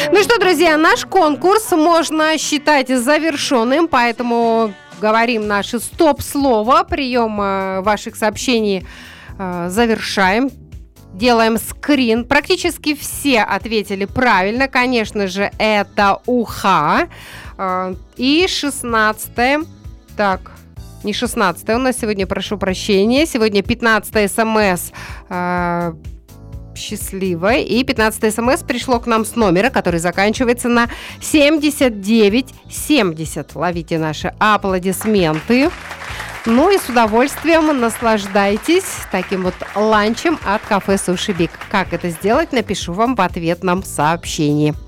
Ну что, друзья, наш конкурс можно считать завершенным, поэтому говорим наше стоп-слово. Прием ваших сообщений завершаем. Делаем скрин. Практически все ответили правильно. Конечно же, это уха. И 16-е. Так, не 16-е у нас сегодня, прошу прощения. Сегодня 15-е СМС счастливой. И 15-е СМС пришло к нам с номера, который заканчивается на 7970. Ловите наши аплодисменты. Ну и с удовольствием наслаждайтесь таким вот ланчем от кафе Суши Биг. Как это сделать, напишу вам в ответном сообщении.